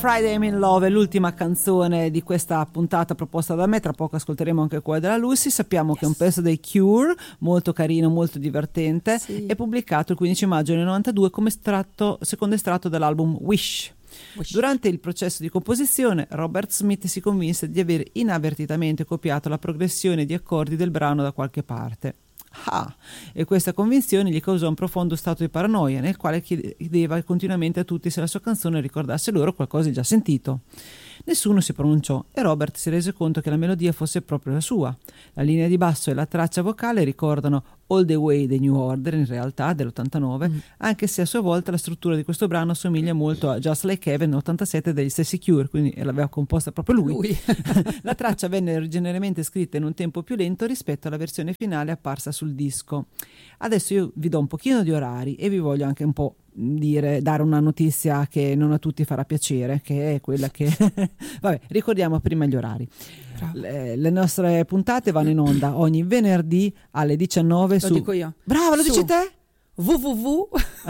Friday I'm in Love è l'ultima canzone di questa puntata proposta da me, tra poco ascolteremo anche quella della Lucy. Sappiamo che è un pezzo dei Cure, molto carino, molto divertente, è pubblicato il 15 maggio del 92 come secondo estratto dall'album Wish. Durante il processo di composizione Robert Smith si convinse di aver inavvertitamente copiato la progressione di accordi del brano da qualche parte. E questa convinzione gli causò un profondo stato di paranoia, nel quale chiedeva continuamente a tutti se la sua canzone ricordasse loro qualcosa di già sentito. Nessuno si pronunciò e Robert si rese conto che la melodia fosse proprio la sua. La linea di basso e la traccia vocale ricordano All the Way the New Order, in realtà dell'89, anche se a sua volta la struttura di questo brano somiglia molto a Just Like Heaven 87 degli stessi Cure, quindi l'aveva composta proprio lui. La traccia venne originariamente scritta in un tempo più lento rispetto alla versione finale apparsa sul disco. Adesso io vi do un pochino di orari e vi voglio anche un po' dare una notizia che non a tutti farà piacere, che è quella che vabbè, ricordiamo prima gli orari. Le nostre puntate vanno in onda ogni venerdì alle 19 lo dico io. Brava, lo dici te? www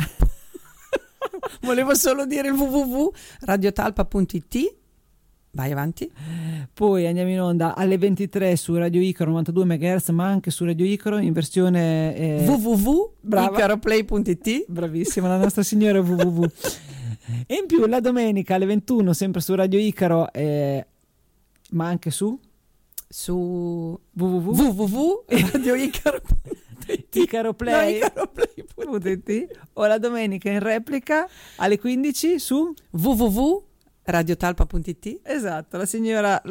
volevo solo dire il www.radiotalpa.it. Vai avanti. Poi andiamo in onda alle 23 su Radio Icaro 92 MHz, ma anche su Radio Icaro in versione www.icaroplay.it. Bravissima la nostra signora www. E in più la domenica alle 21 sempre su Radio Icaro, ma anche su www.radioicaro.it. Icaroplay.it o la domenica in replica alle 15 su www.radiotalpa.it. Esatto, la signora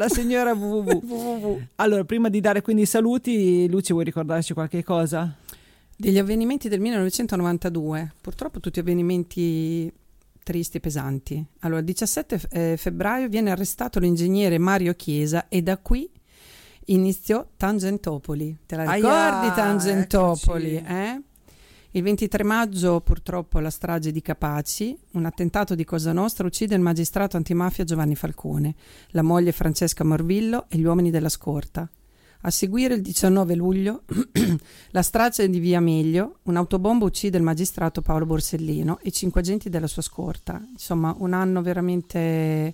www. Allora, prima di dare quindi i saluti, Luci, vuoi ricordarci qualche cosa? Degli avvenimenti del 1992, purtroppo tutti avvenimenti tristi e pesanti. Allora, il 17 febbraio viene arrestato l'ingegnere Mario Chiesa e da qui iniziò Tangentopoli. Te la ricordi Tangentopoli? Il 23 maggio purtroppo la strage di Capaci, un attentato di Cosa Nostra uccide il magistrato antimafia Giovanni Falcone, la moglie Francesca Morvillo e gli uomini della scorta. A seguire il 19 luglio la strage di Via Meglio, un'autobomba uccide il magistrato Paolo Borsellino e 5 agenti della sua scorta. Insomma, un anno veramente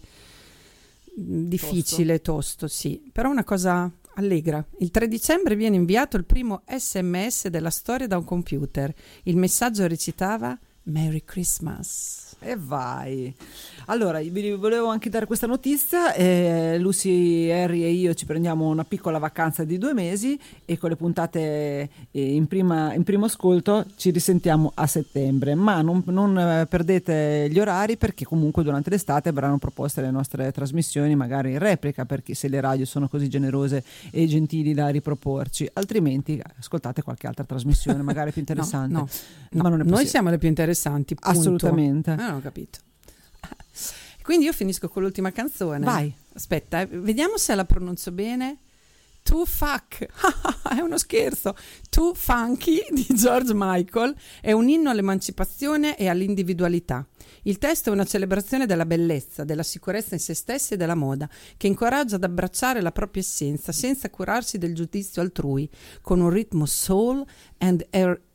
difficile, tosto, sì. Però una cosa allegra. Il 3 dicembre viene inviato il primo SMS della storia da un computer. Il messaggio recitava Merry Christmas. E vai. Allora, vi volevo anche dare questa notizia. Lucy, Harry e io ci prendiamo una piccola vacanza di 2 mesi e con le puntate in primo ascolto ci risentiamo a settembre, ma non perdete gli orari, perché comunque durante l'estate avranno proposte le nostre trasmissioni magari in replica, perché se le radio sono così generose e gentili da riproporci, altrimenti ascoltate qualche altra trasmissione magari più interessante. No, ma non è noi siamo le più interessanti, punto. Assolutamente. Non ho capito. Quindi io finisco con l'ultima canzone. Vai. Aspetta, vediamo se la pronuncio bene. Too Fuck, è uno scherzo. Too Funky di George Michael è un inno all'emancipazione e all'individualità. Il testo è una celebrazione della bellezza, della sicurezza in se stessi e della moda, che incoraggia ad abbracciare la propria essenza senza curarsi del giudizio altrui, con un ritmo soul and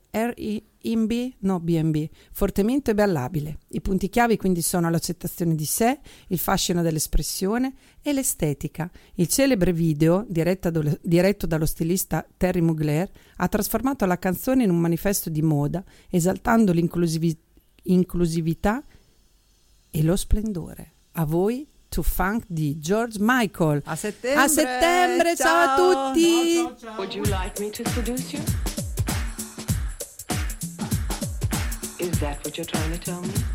B&B, fortemente ballabile. I punti chiavi quindi sono l'accettazione di sé, il fascino dell'espressione e l'estetica. Il celebre video, diretto dallo stilista Terry Mugler, ha trasformato la canzone in un manifesto di moda, esaltando l'inclusività e lo splendore. A voi To Funk di George Michael. A settembre. A settembre, ciao a tutti. Ciao. Would you like me to seduce you? Is that what you're trying to tell me?